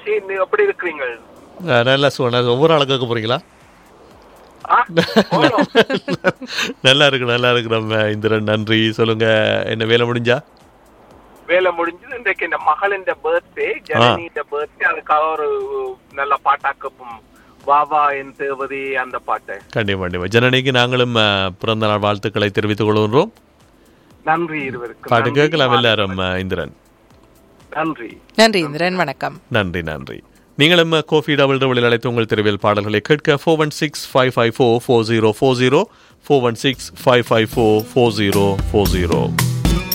எப்படி இருக்கிறீங்க? நல்லா ஒவ்வொரு ஆளை கேட்க போறீங்களா? நல்லா இருக்கிறோம் இந்திரன், நன்றி. சொல்லுங்க, என்ன வேலை முடிஞ்சா? வேலை முடிஞ்சது. இன்றைக்கு இந்த மகளின் பர்த்டே, ஜனனியோட பர்த்டே. அதுக்காக ஒரு நல்ல பாட்டாக்கும், வாவா என் தேவதி அந்த பாட்டை. கண்டிப்பா ஜனனிக்கு நாங்களும் பிறந்த நாள் வாழ்த்துக்களை தெரிவித்துக் கொள்கின்றோம். நன்றி இருவருக்கு. பாட்டு கேட்கலாம் எல்லாரும். இந்திரன் நன்றி. நன்றி இந்திரன், வணக்கம். நன்றி. நீங்களும் கோஃபி டபுள் டபுளில் அழைத்து உங்கள் தெருவில் பாடல்களை கேட்க 416-554-4040 416-554-4040.